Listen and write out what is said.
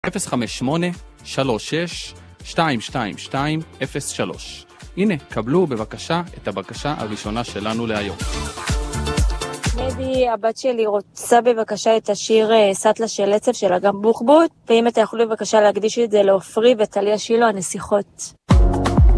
058-36-222-03. הנה, קבלו בבקשה את הבקשה הראשונה שלנו להיום. נדי, הבת שלי רוצה בבקשה את השיר סטלה של עצב של אגם בוחבוט, ואם אתה יכול בבקשה להקדיש את זה לאופרי וטליה שילו הנסיכות.